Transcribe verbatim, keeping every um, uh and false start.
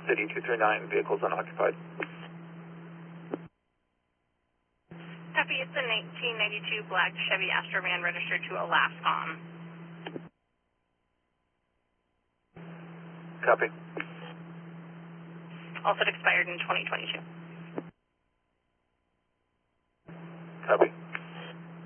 City two three nine, vehicles unoccupied. Copy, it's a nineteen ninety-two black Chevy Astrovan registered to Alascom. Copy. Also expired in twenty twenty-two. Copy.